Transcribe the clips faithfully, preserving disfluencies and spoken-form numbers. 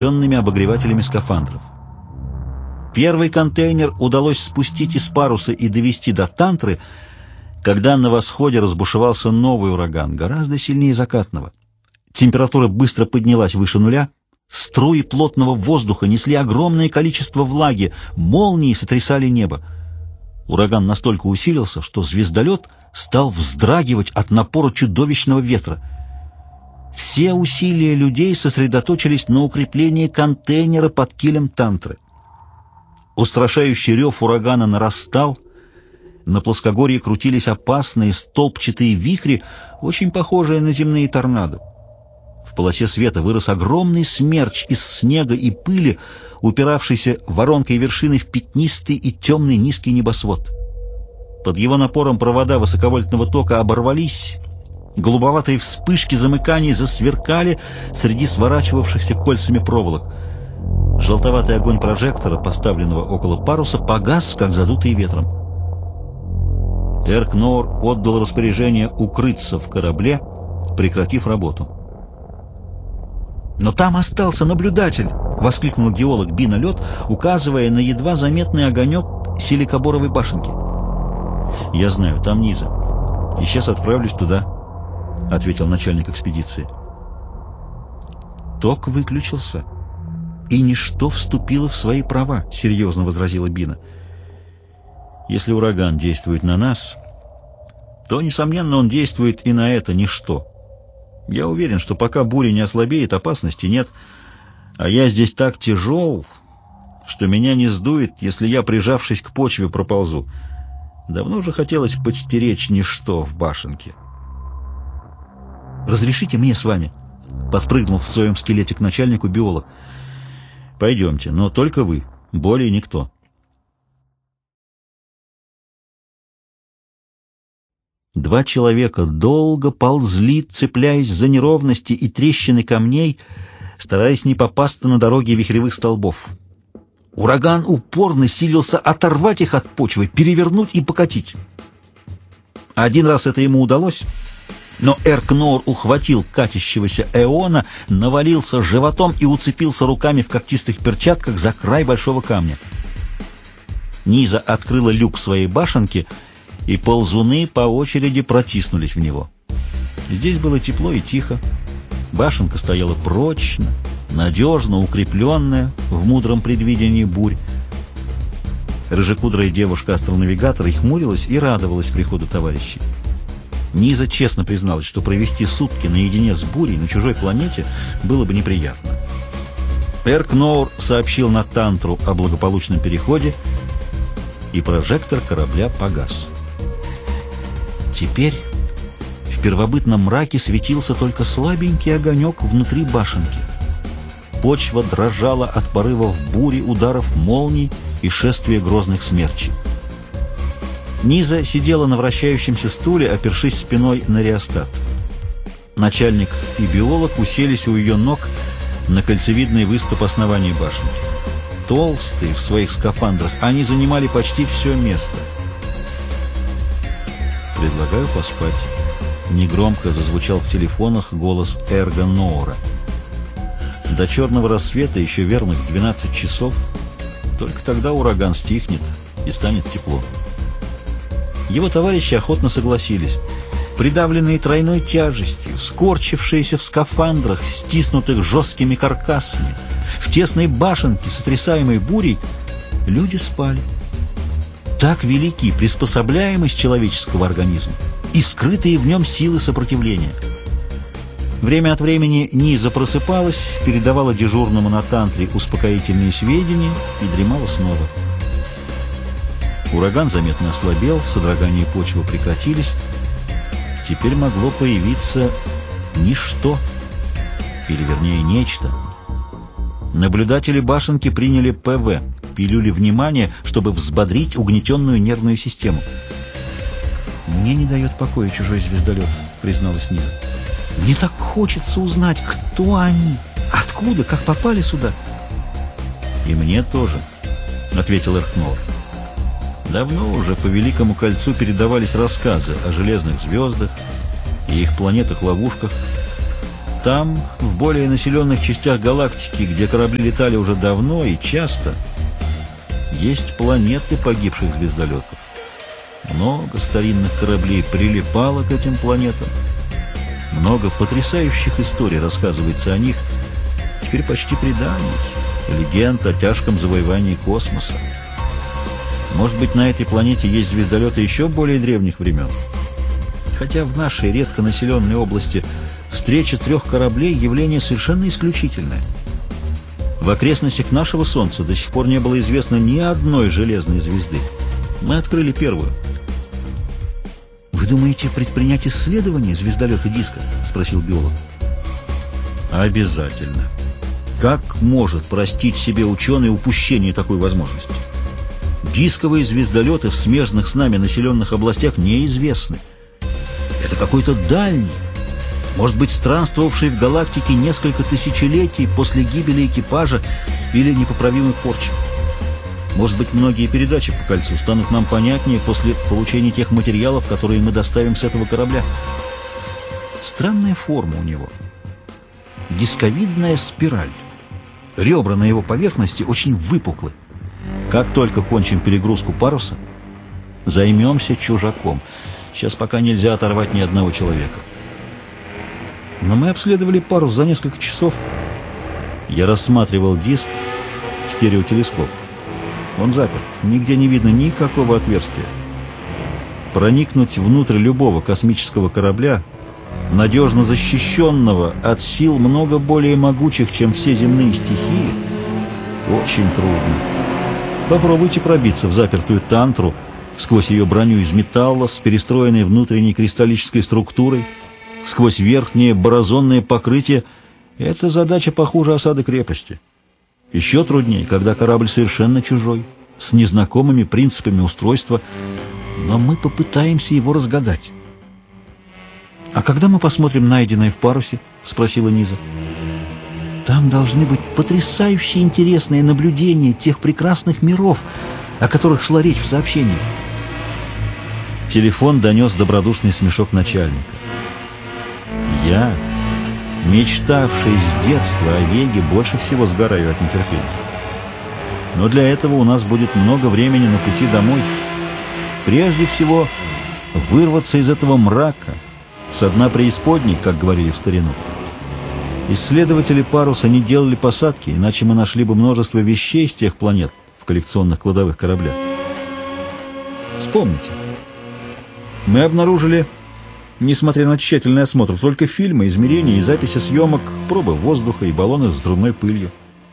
обогревателями скафандров. Первый контейнер удалось спустить из паруса и довести до Тантры, когда на восходе разбушевался новый ураган, гораздо сильнее закатного. Температура быстро поднялась выше нуля, струи плотного воздуха несли огромное количество влаги, молнии сотрясали небо. Ураган настолько усилился, что звездолет стал вздрагивать от напора чудовищного ветра. Все усилия людей сосредоточились на укреплении контейнера под килем Тантры. Устрашающий рев урагана нарастал, на плоскогорье крутились опасные столбчатые вихри, очень похожие на земные торнадо. В полосе света вырос огромный смерч из снега и пыли, упиравшийся воронкой вершины в пятнистый и темный низкий небосвод. Под его напором провода высоковольтного тока оборвались, голубоватые вспышки замыканий засверкали среди сворачивавшихся кольцами проволок. Желтоватый огонь прожектора, поставленного около паруса, погас, как задутый ветром. Эркноор отдал распоряжение укрыться в корабле, прекратив работу. «Но там остался наблюдатель!» — воскликнул геолог Бинолет, указывая на едва заметный огонек силикоборовой башенки. «Я знаю, там Низа. И сейчас отправлюсь туда», — ответил начальник экспедиции. «Ток выключился, и ничто вступило в свои права», — серьезно возразила Бина. «Если ураган действует на нас, то, несомненно, он действует и на это ничто. Я уверен, что пока буря не ослабеет, опасности нет, а я здесь так тяжел, что меня не сдует, если я, прижавшись к почве, проползу. Давно уже хотелось подстеречь ничто в башенке». «Разрешите мне с вами?» — подпрыгнул в своем скелете к начальнику биолог. «Пойдемте, но только вы, более никто». Два человека долго ползли, цепляясь за неровности и трещины камней, стараясь не попасться на дороге вихревых столбов. Ураган упорно силился оторвать их от почвы, перевернуть и покатить. Один раз это ему удалось, но Эркноор ухватил катящегося Эона, навалился животом и уцепился руками в когтистых перчатках за край большого камня. Низа открыла люк своей башенки, и ползуны по очереди протиснулись в него. Здесь было тепло и тихо. Башенка стояла прочно, надежно укрепленная в мудром предвидении бурь. Рыжекудрая девушка-астронавигатор и хмурилась и радовалась приходу товарищей. Низа честно призналась, что провести сутки наедине с бурей на чужой планете было бы неприятно. Эркноор сообщил на Тантру о благополучном переходе, и прожектор корабля погас. Теперь в первобытном мраке светился только слабенький огонек внутри башенки. Почва дрожала от порывов бури, ударов молний и шествия грозных смерчей. Низа сидела на вращающемся стуле, опершись спиной на реостат. Начальник и биолог уселись у ее ног на кольцевидный выступ основания башенки. Толстые в своих скафандрах, они занимали почти все место. «Предлагаю поспать», — негромко зазвучал в телефонах голос Эркноора. «До черного рассвета еще верных двенадцать часов. Только тогда ураган стихнет и станет тепло». Его товарищи охотно согласились. Придавленные тройной тяжестью, скорчившиеся в скафандрах, стиснутых жесткими каркасами, в тесной башенке, сотрясаемой бурей, люди спали. Так велики приспособляемость человеческого организма и скрытые в нем силы сопротивления. Время от времени Низа просыпалась, передавала дежурному на Тантре успокоительные сведения и дремала снова. Ураган заметно ослабел, содрогания почвы прекратились. Теперь могло появиться ничто, или вернее нечто. Наблюдатели башенки приняли ПВ, пилюли внимания, чтобы взбодрить угнетенную нервную систему. «Мне не дает покоя чужой звездолет», — призналась Низа. «Мне так хочется узнать, кто они, откуда, как попали сюда». «И мне тоже», — ответил Эркноор. «Давно уже по Великому кольцу передавались рассказы о железных звездах и их планетах-ловушках. Там, в более населенных частях галактики, где корабли летали уже давно и часто, есть планеты погибших звездолетов. Много старинных кораблей прилипало к этим планетам. Много потрясающих историй рассказывается о них. Теперь почти преданий, легенд о тяжком завоевании космоса. Может быть, на этой планете есть звездолеты еще более древних времен. Хотя в нашей редко населенной области встреча трех кораблей – явление совершенно исключительное. В окрестностях нашего Солнца до сих пор не было известно ни одной железной звезды. Мы открыли первую. «Вы думаете предпринять исследование звездолета Диска?» – спросил биолог. «Обязательно. Как может простить себе ученый упущение такой возможности? Дисковые звездолеты в смежных с нами населенных областях неизвестны. Это какой-то дальний, может быть, странствовавший в галактике несколько тысячелетий после гибели экипажа или непоправимой порчи. Может быть, многие передачи по кольцу станут нам понятнее после получения тех материалов, которые мы доставим с этого корабля. Странная форма у него. Дисковидная спираль. Ребра на его поверхности очень выпуклы. Как только кончим перегрузку паруса, займемся чужаком. Сейчас пока нельзя оторвать ни одного человека. Но мы обследовали парус за несколько часов. Я рассматривал диск в стереотелескоп. Он заперт. Нигде не видно никакого отверстия. Проникнуть внутрь любого космического корабля, надежно защищенного от сил много более могучих, чем все земные стихии, очень трудно. Попробуйте пробиться в запертую тантру сквозь ее броню из металла с перестроенной внутренней кристаллической структурой, сквозь верхнее борозонное покрытие. Это задача похуже осады крепости. Еще труднее, когда корабль совершенно чужой, с незнакомыми принципами устройства, но мы попытаемся его разгадать. «А когда мы посмотрим найденное в парусе?» — спросила Низа. «Там должны быть потрясающе интересные наблюдения тех прекрасных миров, о которых шла речь в сообщении». Телефон донес добродушный смешок начальника. «Я, мечтавший с детства о Веге, больше всего сгораю от нетерпения. Но для этого у нас будет много времени на пути домой. Прежде всего, вырваться из этого мрака, со дна преисподней, как говорили в старину. Исследователи паруса не делали посадки, иначе мы нашли бы множество вещей с тех планет в коллекционных кладовых кораблях. Вспомните, мы обнаружили, несмотря на тщательный осмотр, только фильмы, измерения и записи съемок, пробы воздуха и баллоны с взрывной пылью».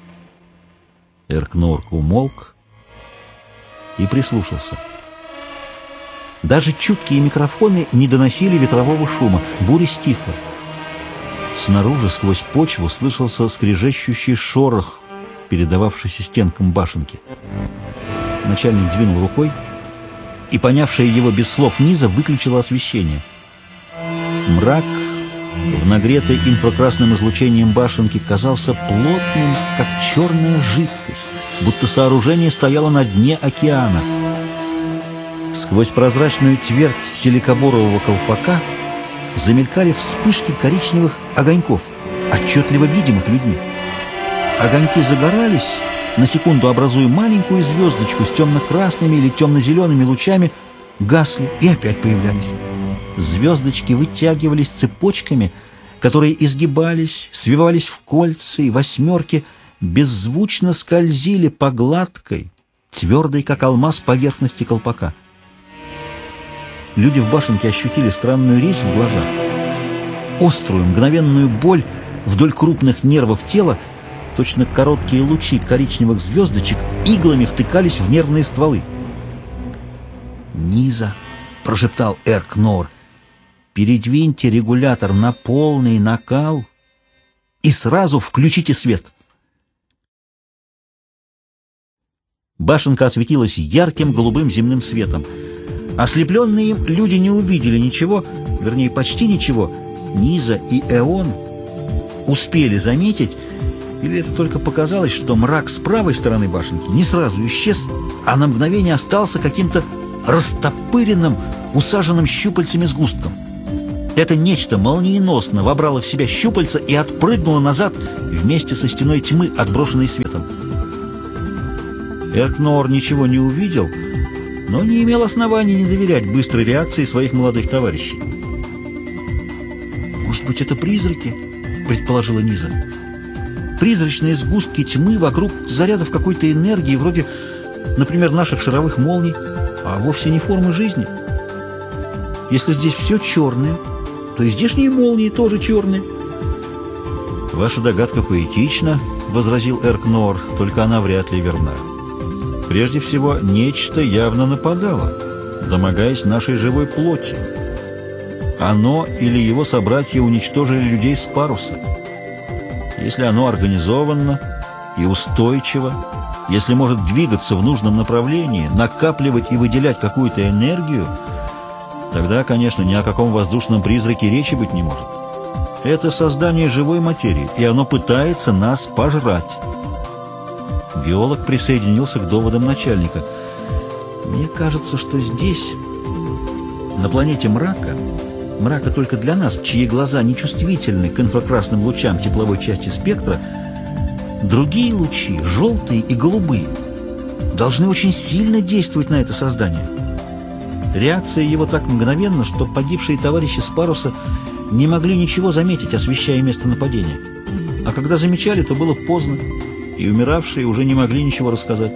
Эркнорк умолк и прислушался. Даже чуткие микрофоны не доносили ветрового шума. Буря стихла. Снаружи, сквозь почву, слышался скрежещущий шорох, передававшийся стенкам башенки. Начальник двинул рукой, и, понявшая его без слов Низа, выключила освещение. Мрак в нагретой инфракрасным излучением башенки казался плотным, как черная жидкость, будто сооружение стояло на дне океана. Сквозь прозрачную твердь силикоборового колпака замелькали вспышки коричневых огоньков, отчетливо видимых людьми. Огоньки загорались, на секунду образуя маленькую звездочку с темно-красными или темно-зелеными лучами, гасли и опять появлялись. Звездочки вытягивались цепочками, которые изгибались, свивались в кольца и восьмерки, беззвучно скользили по гладкой, твердой, как алмаз, поверхности колпака. Люди в башенке ощутили странную резь в глазах, острую, мгновенную боль вдоль крупных нервов тела. Точно короткие лучи коричневых звездочек иглами втыкались в нервные стволы. «Низа», — прошептал Эркнор, — «передвиньте регулятор на полный накал и сразу включите свет». Башенка осветилась ярким голубым земным светом. Ослепленные им люди не увидели ничего, вернее, почти ничего. Низа и Эон успели заметить, или это только показалось, что мрак с правой стороны башенки не сразу исчез, а на мгновение остался каким-то растопыренным, усаженным щупальцами сгустком. Это нечто молниеносно вобрало в себя щупальца и отпрыгнуло назад вместе со стеной тьмы, отброшенной светом. Эркноор ничего не увидел, но не имел оснований не доверять быстрой реакции своих молодых товарищей. «Может быть, это призраки?» — предположила Низа. «Призрачные сгустки тьмы вокруг зарядов какой-то энергии, вроде, например, наших шаровых молний, а вовсе не формы жизни. Если здесь все черное, то и здешние молнии тоже черные». «Ваша догадка поэтична», — возразил Эркноор, — «только она вряд ли верна. Прежде всего, нечто явно нападало, домогаясь нашей живой плоти. Оно или его собратья уничтожили людей с паруса. Если оно организованно и устойчиво, если может двигаться в нужном направлении, накапливать и выделять какую-то энергию, тогда, конечно, ни о каком воздушном призраке речи быть не может. Это создание живой материи, и оно пытается нас пожрать». Биолог присоединился к доводам начальника. «Мне кажется, что здесь, на планете мрака, мрака только для нас, чьи глаза нечувствительны к инфракрасным лучам тепловой части спектра, другие лучи, желтые и голубые, должны очень сильно действовать на это создание. Реакция его так мгновенна, что погибшие товарищи с паруса не могли ничего заметить, освещая место нападения. А когда замечали, то было поздно, и умиравшие уже не могли ничего рассказать.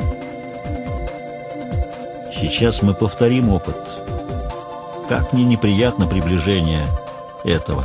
Сейчас мы повторим опыт. Как мне неприятно приближение этого».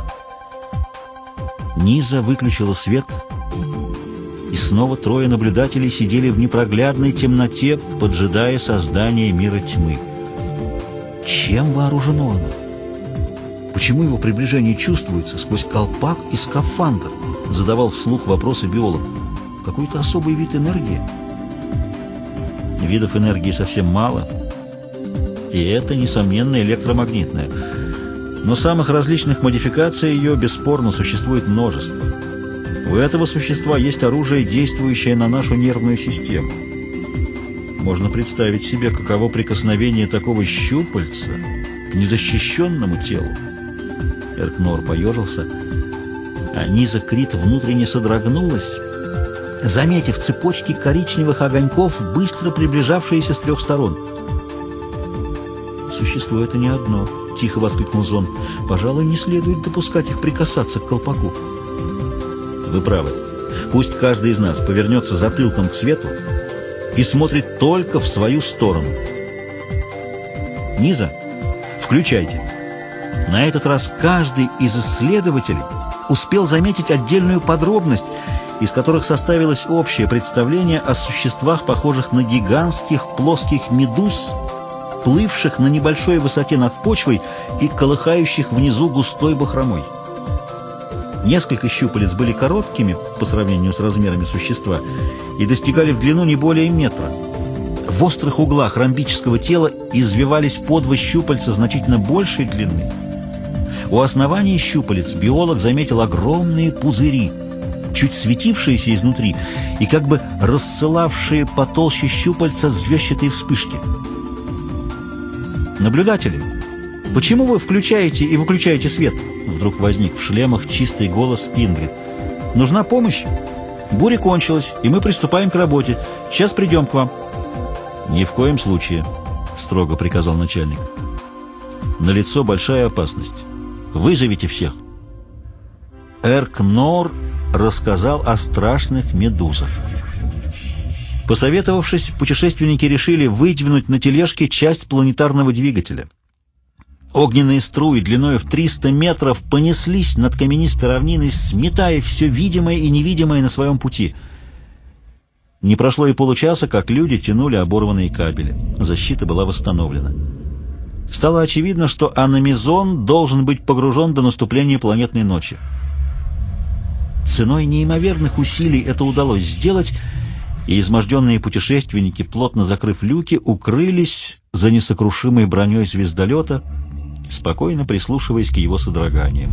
Низа выключила свет, и снова трое наблюдателей сидели в непроглядной темноте, поджидая создание мира тьмы. Чем вооружено оно? Почему его приближение чувствуется сквозь колпак и скафандр? Задавал вслух вопросы биолог. Какой-то особый вид энергии? Видов энергии совсем мало, и это, несомненно, электромагнитная. Но самых различных модификаций ее, бесспорно, существует множество. У этого существа есть оружие, действующее на нашу нервную систему. Можно представить себе, каково прикосновение такого щупальца к незащищенному телу. Эркноор поежился, а Низа Крит внутренне содрогнулась, заметив цепочки коричневых огоньков, быстро приближавшиеся с трех сторон. «Существо это не одно», — тихо воскликнул Зон. «Пожалуй, не следует допускать их прикасаться к колпаку». «Вы правы. Пусть каждый из нас повернется затылком к свету и смотрит только в свою сторону. Низа, включайте». На этот раз каждый из исследователей успел заметить отдельную подробность, из которых составилось общее представление о существах, похожих на гигантских плоских медуз, плывших на небольшой высоте над почвой и колыхающих внизу густой бахромой. Несколько щупалец были короткими по сравнению с размерами существа и достигали в длину не более метра. В острых углах ромбического тела извивались по два щупальца значительно большей длины. У основания щупалец биолог заметил огромные пузыри, чуть светившиеся изнутри и как бы рассылавшие потолще щупальца звездчатые вспышки. «Наблюдатели, почему вы включаете и выключаете свет?» Вдруг возник в шлемах чистый голос Ингрид. «Нужна помощь? Буря кончилась, и мы приступаем к работе. Сейчас придем к вам». «Ни в коем случае», — строго приказал начальник. «Налицо большая опасность. Вызовите всех». Эркноор рассказал о страшных медузах. Посоветовавшись, путешественники решили выдвинуть на тележке часть планетарного двигателя. Огненные струи длиною в триста метров понеслись над каменистой равниной, сметая все видимое и невидимое на своем пути. Не прошло и получаса, как люди тянули оборванные кабели. Защита была восстановлена. Стало очевидно, что Аномизон должен быть погружен до наступления планетной ночи. Ценой неимоверных усилий это удалось сделать, и изможденные путешественники, плотно закрыв люки, укрылись за несокрушимой броней звездолета, спокойно прислушиваясь к его содроганиям.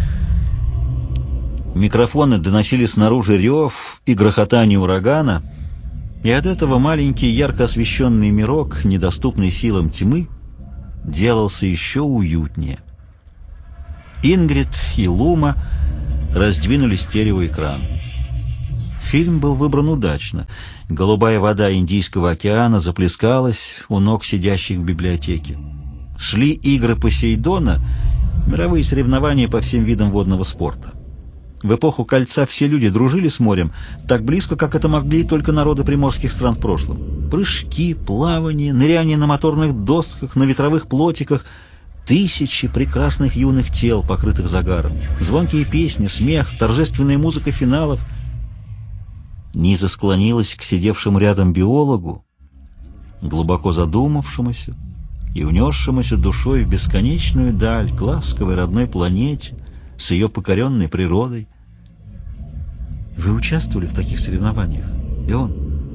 Микрофоны доносили снаружи рев и грохотание урагана, и от этого маленький ярко освещенный мирок, недоступный силам тьмы, делался еще уютнее. Ингрид и Лума раздвинули стереоэкран. Фильм был выбран удачно. Голубая вода Индийского океана заплескалась у ног сидящих в библиотеке. Шли игры Посейдона, мировые соревнования по всем видам водного спорта. В эпоху Кольца все люди дружили с морем так близко, как это могли только народы приморских стран в прошлом. Прыжки, плавание, ныряние на моторных досках, на ветровых плотиках, тысячи прекрасных юных тел, покрытых загаром, звонкие песни, смех, торжественная музыка финалов. Низа склонилась к сидевшему рядом биологу, глубоко задумавшемуся и унесшемуся душой в бесконечную даль к ласковой родной планете с ее покоренной природой. «Вы участвовали в таких соревнованиях, и он?»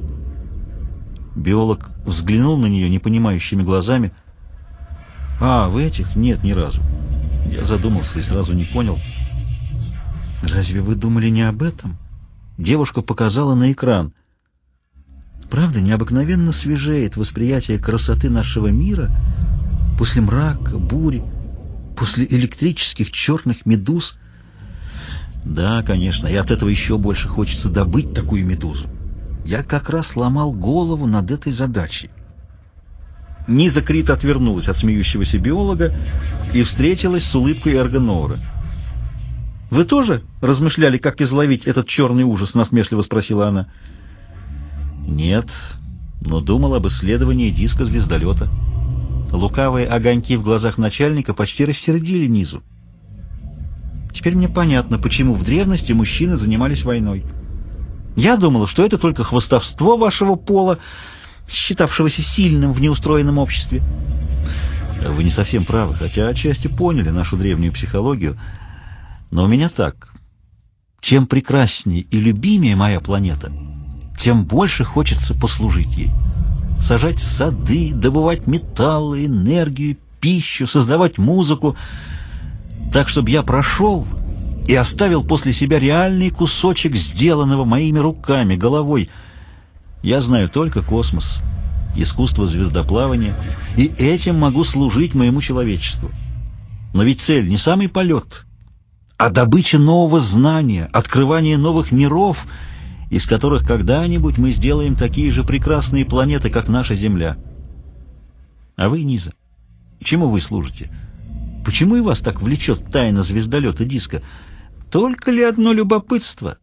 Биолог взглянул на нее непонимающими глазами. «А, в этих? Нет, ни разу». Я задумался и сразу не понял. «Разве вы думали не об этом?» Девушка показала на экран. «Правда, необыкновенно свежеет восприятие красоты нашего мира после мрака, бури, после электрических черных медуз». «Да, конечно, и от этого еще больше хочется добыть такую медузу. Я как раз ломал голову над этой задачей». Низа Крит отвернулась от смеющегося биолога и встретилась с улыбкой Эргоноура. «Вы тоже размышляли, как изловить этот черный ужас?» — насмешливо спросила она. «Нет, но думал об исследовании диска звездолета». Лукавые огоньки в глазах начальника почти рассердили Низу. «Теперь мне понятно, почему в древности мужчины занимались войной. Я думала, что это только хвастовство вашего пола, считавшегося сильным в неустроенном обществе». «Вы не совсем правы, хотя отчасти поняли нашу древнюю психологию. Но у меня так. Чем прекраснее и любимее моя планета, тем больше хочется послужить ей. Сажать сады, добывать металлы, энергию, пищу, создавать музыку, так, чтобы я прошел и оставил после себя реальный кусочек сделанного моими руками, головой. Я знаю только космос, искусство звездоплавания, и этим могу служить моему человечеству. Но ведь цель не самый полет, а добыча нового знания, открывание новых миров, из которых когда-нибудь мы сделаем такие же прекрасные планеты, как наша Земля. А вы, Низа, чему вы служите? Почему и вас так влечет тайна звездолета диска? Только ли одно любопытство?»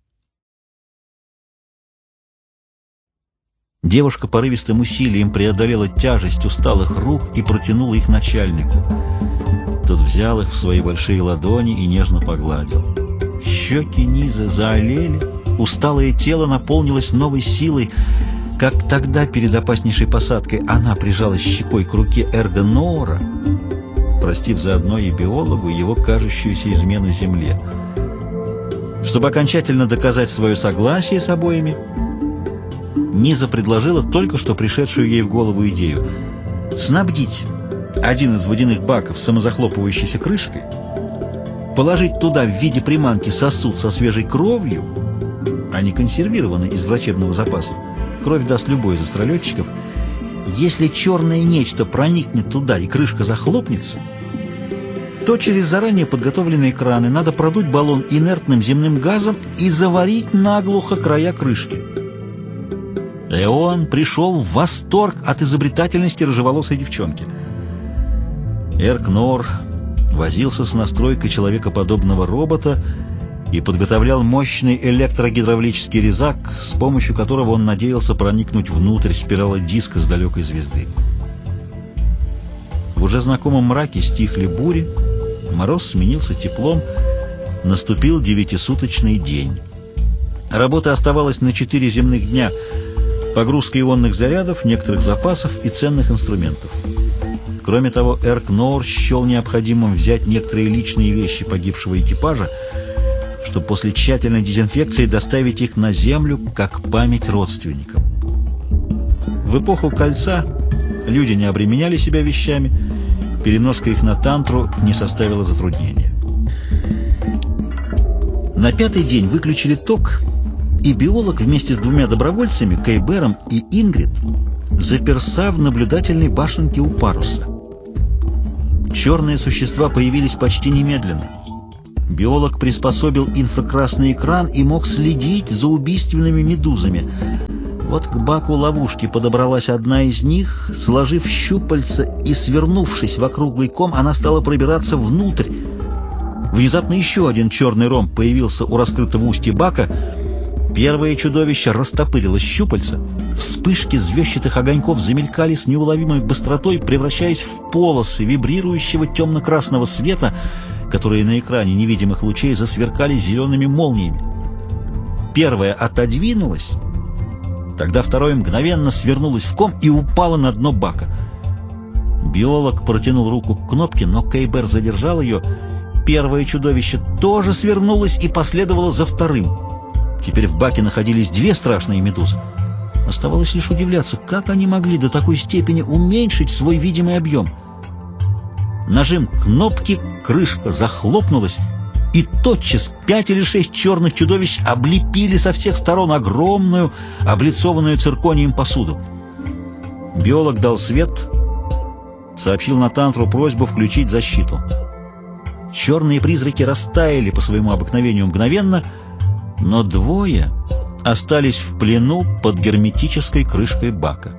Девушка порывистым усилием преодолела тяжесть усталых рук и протянула их начальнику. Тот взял их в свои большие ладони и нежно погладил. Щеки Низы заолели, усталое тело наполнилось новой силой. Как тогда перед опаснейшей посадкой она прижалась щекой к руке Эргоноура, простив заодно и биологу его кажущуюся измену Земле. Чтобы окончательно доказать свое согласие с обоими, Низа предложила только что пришедшую ей в голову идею — снабдить один из водяных баков самозахлопывающейся крышкой, положить туда в виде приманки сосуд со свежей кровью, а не консервированной из врачебного запаса. Кровь даст любой из астролетчиков. Если черное нечто проникнет туда и крышка захлопнется, то через заранее подготовленные краны надо продуть баллон инертным земным газом и заварить наглухо края крышки. Эон пришел в восторг от изобретательности рыжеволосой девчонки. Эркнор возился с настройкой человекоподобного робота и подготовлял мощный электрогидравлический резак, с помощью которого он надеялся проникнуть внутрь спирала диска с далекой звезды. В уже знакомом мраке стихли бури, мороз сменился теплом, наступил девятисуточный день. Работа оставалась на четыре земных дня: погрузка ионных зарядов, некоторых запасов и ценных инструментов. Кроме того, Эркнор счел необходимым взять некоторые личные вещи погибшего экипажа, чтобы после тщательной дезинфекции доставить их на Землю как память родственникам. В эпоху Кольца люди не обременяли себя вещами, переноска их на Тантру не составила затруднения. На пятый день выключили ток, и биолог вместе с двумя добровольцами, Кейбером и Ингрид, заперся в наблюдательной башенке у паруса. Черные существа появились почти немедленно. Биолог приспособил инфракрасный экран и мог следить за убийственными медузами. Вот к баку ловушки подобралась одна из них, сложив щупальца и свернувшись в округлый ком, она стала пробираться внутрь. Внезапно еще один черный ромб появился у раскрытого устья бака. Первое чудовище растопырило щупальца. Вспышки звездчатых огоньков замелькали с неуловимой быстротой, превращаясь в полосы вибрирующего темно-красного света, которые на экране невидимых лучей засверкали зелеными молниями. Первое отодвинулось, тогда второе мгновенно свернулось в ком и упало на дно бака. Биолог протянул руку к кнопке, но Кейбер задержал ее. Первое чудовище тоже свернулось и последовало за вторым. Теперь в баке находились две страшные медузы. Оставалось лишь удивляться, как они могли до такой степени уменьшить свой видимый объем. Нажим кнопки, крышка захлопнулась, и тотчас пять или шесть черных чудовищ облепили со всех сторон огромную, облицованную цирконием посуду. Биолог дал свет, сообщил Натантру просьбу включить защиту. Черные призраки растаяли по своему обыкновению мгновенно, но двое остались в плену под герметической крышкой бака.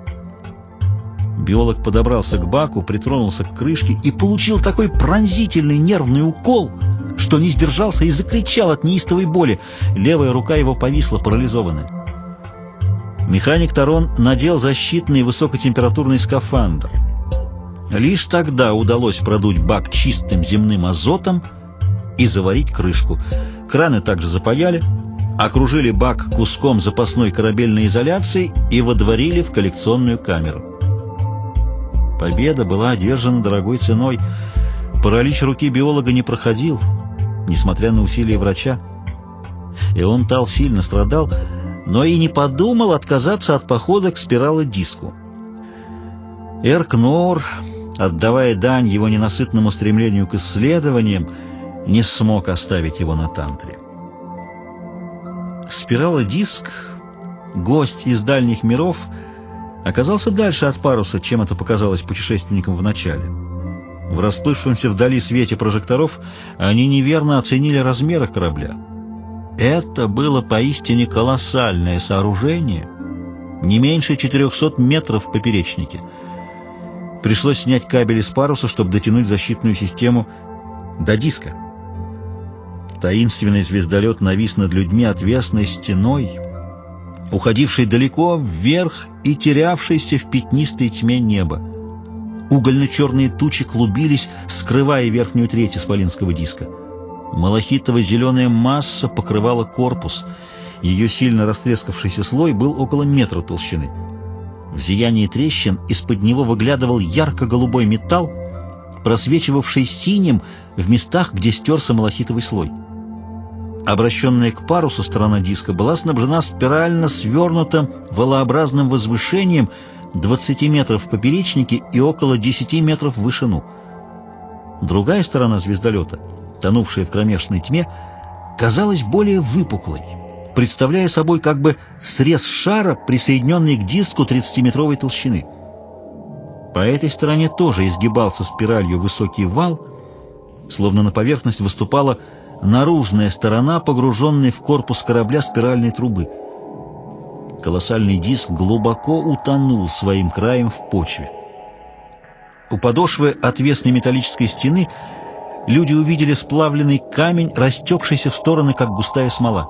Биолог подобрался к баку, притронулся к крышке и получил такой пронзительный нервный укол, что не сдержался и закричал от неистовой боли. Левая рука его повисла парализованная. Механик Тарон надел защитный высокотемпературный скафандр. Лишь тогда удалось продуть бак чистым земным азотом и заварить крышку. Краны также запаяли, окружили бак куском запасной корабельной изоляции и водворили в коллекционную камеру. Победа была одержана дорогой ценой. Паралич руки биолога не проходил, несмотря на усилия врача. И он Тал сильно страдал, но и не подумал отказаться от похода к спиралодиску. Эркноор, отдавая дань его ненасытному стремлению к исследованиям, не смог оставить его на Тантре. Спиралодиск, гость из дальних миров, оказался дальше от паруса, чем это показалось путешественникам вначале. В расплывшемся вдали свете прожекторов они неверно оценили размеры корабля. Это было поистине колоссальное сооружение, не меньше четырехсот метров в поперечнике. Пришлось снять кабели с паруса, чтобы дотянуть защитную систему до диска. Таинственный звездолет навис над людьми отвесной стеной, уходившей далеко вверх и терявшейся в пятнистой тьме неба. Угольно-черные тучи клубились, скрывая верхнюю треть исполинского диска. Малахитово-зеленая масса покрывала корпус. Ее сильно растрескавшийся слой был около метра толщины. В зиянии трещин из-под него выглядывал ярко-голубой металл, просвечивавший синим в местах, где стерся малахитовый слой. Обращенная к парусу сторона диска была снабжена спирально свернутым валообразным возвышением двадцати метров в поперечнике и около десяти метров в вышину. Другая сторона звездолета, тонувшая в кромешной тьме, казалась более выпуклой, представляя собой как бы срез шара, присоединенный к диску тридцатиметровой толщины. По этой стороне тоже изгибался спиралью высокий вал, словно на поверхность выступала наружная сторона, погруженной в корпус корабля спиральной трубы. Колоссальный диск глубоко утонул своим краем в почве. У подошвы отвесной металлической стены люди увидели сплавленный камень, растекшийся в стороны, как густая смола.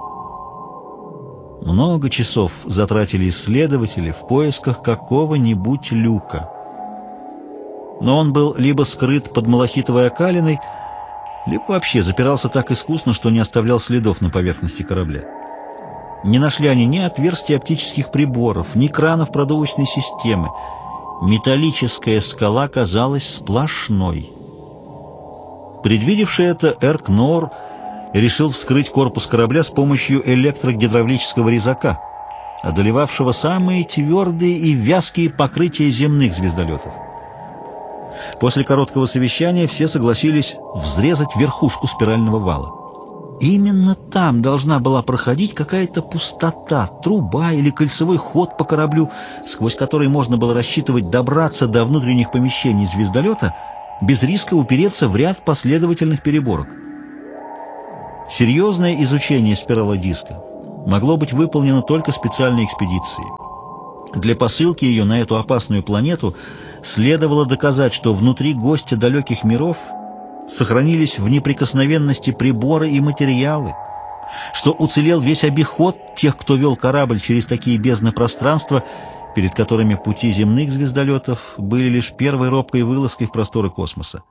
Много часов затратили исследователи в поисках какого-нибудь люка. Но он был либо скрыт под малахитовой окалиной, либо вообще запирался так искусно, что не оставлял следов на поверхности корабля. Не нашли они ни отверстий оптических приборов, ни кранов продувочной системы. Металлическая скала казалась сплошной. Предвидевший это, Эркноор решил вскрыть корпус корабля с помощью электрогидравлического резака, одолевавшего самые твердые и вязкие покрытия земных звездолетов. После короткого совещания все согласились взрезать верхушку спирального вала. Именно там должна была проходить какая-то пустота, труба или кольцевой ход по кораблю, сквозь который можно было рассчитывать добраться до внутренних помещений звездолета, без риска упереться в ряд последовательных переборок. Серьезное изучение спиралодиска могло быть выполнено только специальной экспедицией. Для посылки ее на эту опасную планету следовало доказать, что внутри гостя далеких миров сохранились в неприкосновенности приборы и материалы, что уцелел весь обиход тех, кто вел корабль через такие бездны пространства, перед которыми пути земных звездолетов были лишь первой робкой вылазкой в просторы космоса.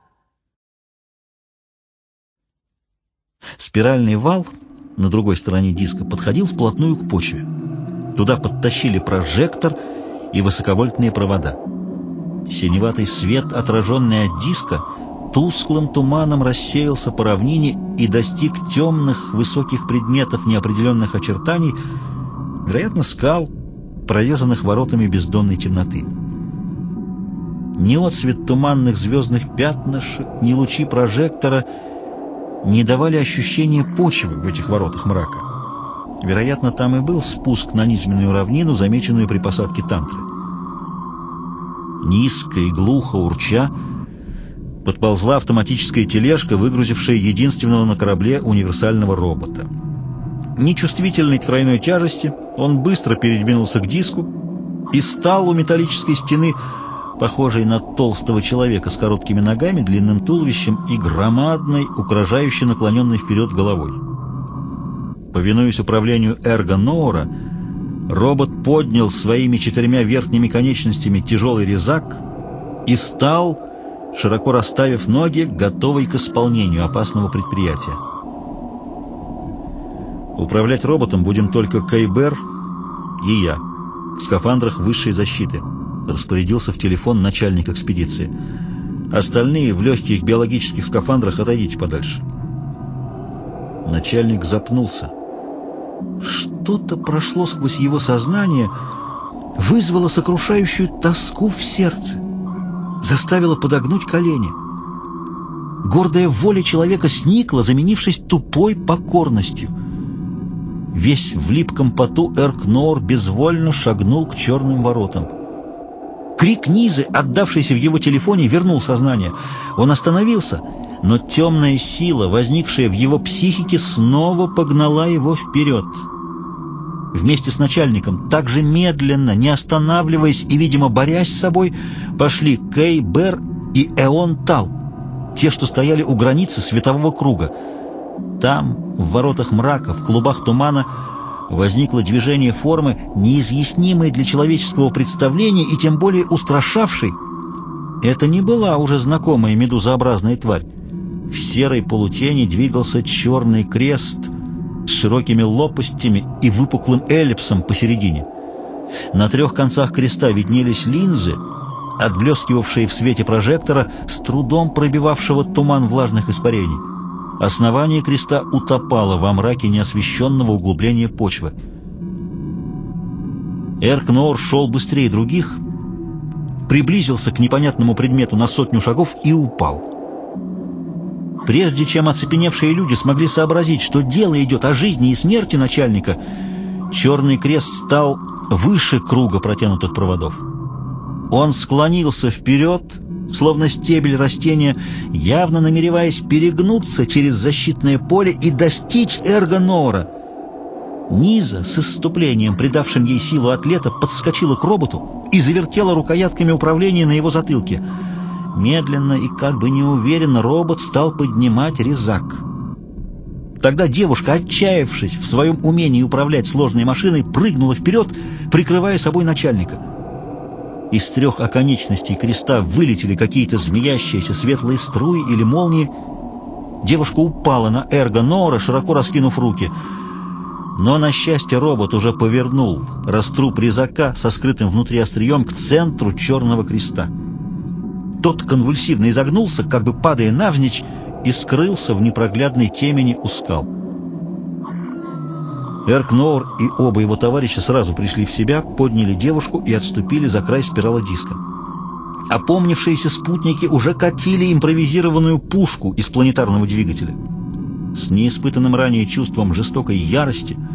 Спиральный вал на другой стороне диска подходил вплотную к почве. Туда подтащили прожектор и высоковольтные провода. Синеватый свет, отраженный от диска, тусклым туманом рассеялся по равнине и достиг темных высоких предметов неопределенных очертаний, вероятно, скал, прорезанных воротами бездонной темноты. Ни отсвет туманных звездных пятнышек, ни лучи прожектора не давали ощущения почвы в этих воротах мрака. Вероятно, там и был спуск на низменную равнину, замеченную при посадке Тантры. Низко и глухо урча подползла автоматическая тележка, выгрузившая единственного на корабле универсального робота. Нечувствительный к тройной тяжести, он быстро передвинулся к диску и стал у металлической стены, похожей на толстого человека с короткими ногами, длинным туловищем и громадной, угрожающе наклоненной вперед головой. Повинуясь управлению Эрго Ноора, робот поднял своими четырьмя верхними конечностями тяжелый резак и стал, широко расставив ноги, готовый к исполнению опасного предприятия. Управлять роботом будем только Кейбер и я, в скафандрах высшей защиты, распорядился в телефон начальник экспедиции. Остальные в легких биологических скафандрах отойдите подальше. Начальник запнулся. Что-то прошло сквозь его сознание, вызвало сокрушающую тоску в сердце, заставило подогнуть колени. Гордая воля человека сникла, заменившись тупой покорностью. Весь в липком поту Эрк Ноор безвольно шагнул к черным воротам. Крик Низы, отдавшийся в его телефоне, вернул сознание. Он остановился, но темная сила, возникшая в его психике, снова погнала его вперед. Вместе с начальником, так же медленно, не останавливаясь и, видимо, борясь с собой, пошли Кейбер и Эон Тал, те, что стояли у границы светового круга. Там, в воротах мрака, в клубах тумана, возникло движение формы, неизъяснимой для человеческого представления и тем более устрашавшей. Это не была уже знакомая медузообразная тварь. В серой полутени двигался черный крест с широкими лопастями и выпуклым эллипсом посередине. На трех концах креста виднелись линзы, отблескивавшие в свете прожектора, с трудом пробивавшего туман влажных испарений. Основание креста утопало во мраке неосвещенного углубления почвы. Эрк Ноор шел быстрее других, приблизился к непонятному предмету на сотню шагов и упал. Прежде чем оцепеневшие люди смогли сообразить, что дело идет о жизни и смерти начальника, черный крест стал выше круга протянутых проводов. Он склонился вперед, словно стебель растения, явно намереваясь перегнуться через защитное поле и достичь Эрго Ноора. Низа, с исступлением, придавшим ей силу атлета, подскочила к роботу и завертела рукоятками управления на его затылке. Медленно и как бы неуверенно робот стал поднимать резак. Тогда девушка, отчаявшись в своем умении управлять сложной машиной, прыгнула вперед, прикрывая собой начальника. Из трех оконечностей креста вылетели какие-то змеящиеся светлые струи или молнии. Девушка упала на Эрго Ноора, широко раскинув руки. Но, на счастье, робот уже повернул раструб резака со скрытым внутри острием к центру черного креста. Тот конвульсивно изогнулся, как бы падая навзничь, и скрылся в непроглядной темени у скал. Эрк Ноор и оба его товарища сразу пришли в себя, подняли девушку и отступили за край спиралодиска. Опомнившиеся спутники уже катили импровизированную пушку из планетарного двигателя. С неиспытанным ранее чувством жестокой ярости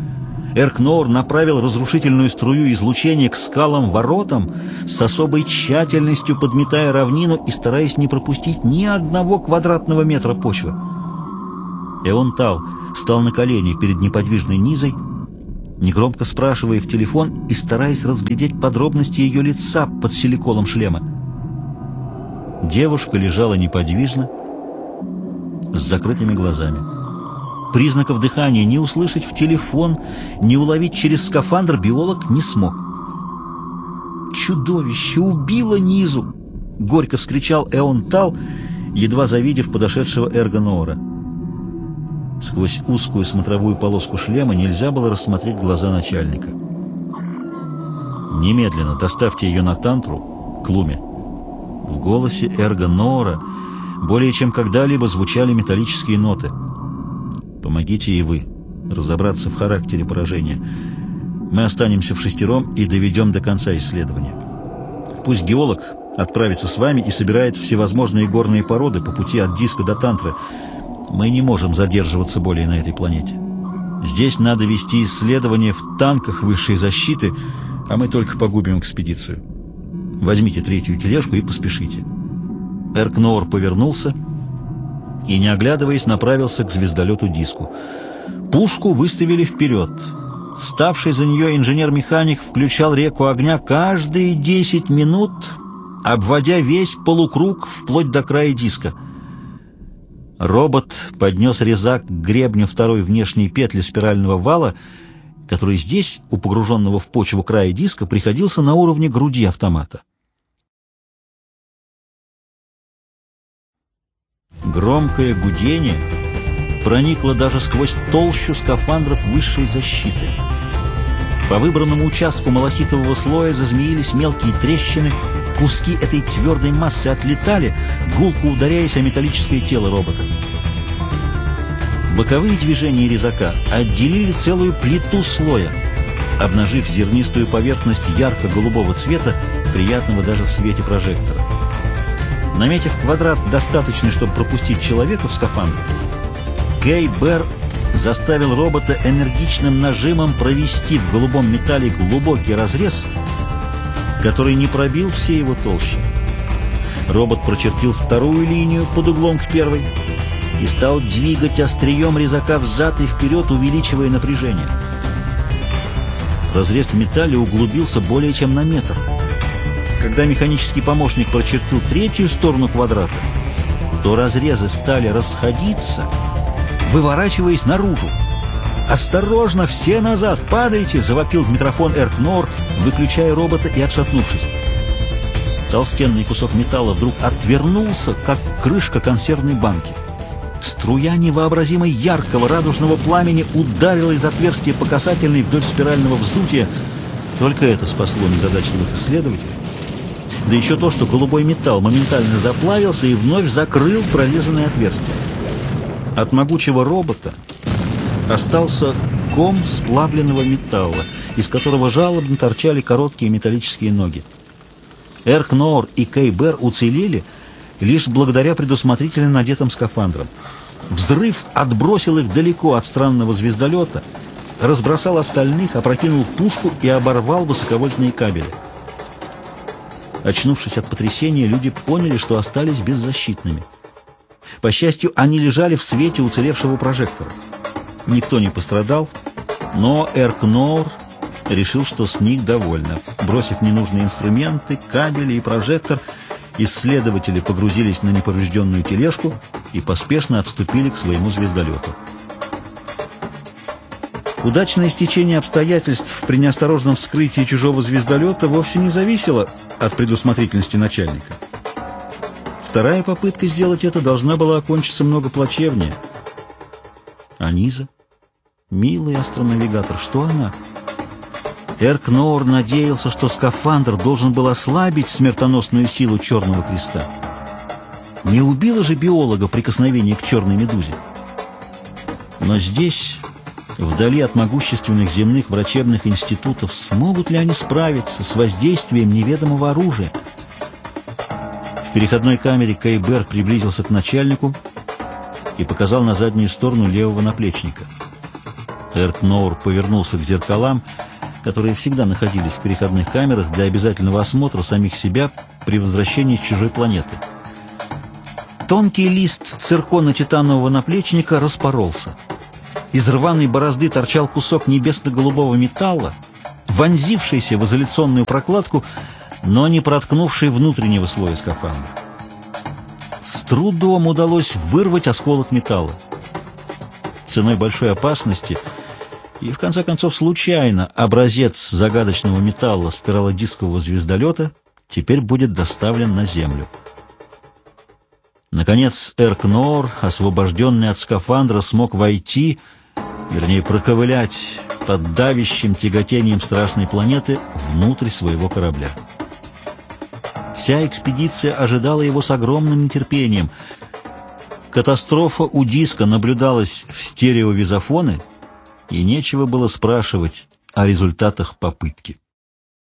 Эркноор направил разрушительную струю излучения к скалам-воротам, с особой тщательностью подметая равнину и стараясь не пропустить ни одного квадратного метра почвы. Эонтал стал на колени перед неподвижной Низой, негромко спрашивая в телефон и стараясь разглядеть подробности ее лица под силиколом шлема. Девушка лежала неподвижно, с закрытыми глазами. Признаков дыхания не услышать в телефон, не уловить через скафандр биолог не смог. «Чудовище убило Низу!» — горько вскричал Эонтал, едва завидев подошедшего Эргоноора. Сквозь узкую смотровую полоску шлема нельзя было рассмотреть глаза начальника. «Немедленно доставьте ее на Тантру, к Луме». В голосе Эргоноора более чем когда-либо звучали металлические ноты. «Помогите и вы разобраться в характере поражения. Мы останемся в шестером и доведем до конца исследования. Пусть геолог отправится с вами и собирает всевозможные горные породы по пути от Диска до Тантры. Мы не можем задерживаться более на этой планете. Здесь надо вести исследования в танках высшей защиты, а мы только погубим экспедицию. Возьмите третью тележку и поспешите». Эркноор повернулся и, не оглядываясь, направился к звездолету Диску. Пушку выставили вперед. Ставший за нее инженер-механик включал реку огня каждые десять минут, обводя весь полукруг вплоть до края диска. Робот поднес резак к гребню второй внешней петли спирального вала, который здесь, у погруженного в почву края диска, приходился на уровне груди автомата. Громкое гудение проникло даже сквозь толщу скафандров высшей защиты. По выбранному участку малахитового слоя зазмеились мелкие трещины, куски этой твердой массы отлетали, гулко ударяясь о металлическое тело робота. Боковые движения резака отделили целую плиту слоя, обнажив зернистую поверхность ярко-голубого цвета, приятного даже в свете прожектора. Наметив квадрат, достаточный, чтобы пропустить человека в скафандр, Кей-Бэр заставил робота энергичным нажимом провести в голубом металле глубокий разрез, который не пробил все его толщи. Робот прочертил вторую линию под углом к первой и стал двигать острием резака взад и вперед, увеличивая напряжение. Разрез в металле углубился более чем на метр. Когда механический помощник прочертил третью сторону квадрата, то разрезы стали расходиться, выворачиваясь наружу. «Осторожно, все назад! Падайте!» — завопил в микрофон Эркноор, выключая робота и отшатнувшись. Толстенный кусок металла вдруг отвернулся, как крышка консервной банки. Струя невообразимо яркого радужного пламени ударила из отверстия по касательной вдоль спирального вздутия. Только это спасло незадачливых исследователей. Да еще то, что голубой металл моментально заплавился и вновь закрыл прорезанное отверстие. От могучего робота остался ком сплавленного металла, из которого жалобно торчали короткие металлические ноги. Эркноор и Кей-Бэр уцелели лишь благодаря предусмотрительно надетым скафандрам. Взрыв отбросил их далеко от странного звездолета, разбросал остальных, опрокинул пушку и оборвал высоковольтные кабели. Очнувшись от потрясения, люди поняли, что остались беззащитными. По счастью, они лежали в свете уцелевшего прожектора. Никто не пострадал, но Эркноор решил, что с них довольно. Бросив ненужные инструменты, кабели и прожектор, исследователи погрузились на неповрежденную тележку и поспешно отступили к своему звездолету. Удачное стечение обстоятельств при неосторожном вскрытии чужого звездолета вовсе не зависело от предусмотрительности начальника. Вторая попытка сделать это должна была окончиться много плачевнее. А Низа? Милый астронавигатор, что она? Эркноор надеялся, что скафандр должен был ослабить смертоносную силу Черного Креста. Не убило же биолога прикосновение к черной медузе. Но здесь, вдали от могущественных земных врачебных институтов, смогут ли они справиться с воздействием неведомого оружия? В переходной камере Кей-Бэр приблизился к начальнику и показал на заднюю сторону левого наплечника. Эркноур повернулся к зеркалам, которые всегда находились в переходных камерах для обязательного осмотра самих себя при возвращении с чужой планеты. Тонкий лист циркона-титанового наплечника распоролся. Из рваной борозды торчал кусок небесно-голубого металла, вонзившийся в изоляционную прокладку, но не проткнувший внутреннего слоя скафандра. С трудом удалось вырвать осколок металла. Ценой большой опасности и, в конце концов, случайно образец загадочного металла спиралодискового звездолета теперь будет доставлен на Землю. Наконец, Эркноур, освобожденный от скафандра, смог войти, вернее, проковылять под давящим тяготением страшной планеты внутрь своего корабля. Вся экспедиция ожидала его с огромным нетерпением. Катастрофа у диска наблюдалась в стереовизофоне, и нечего было спрашивать о результатах попытки.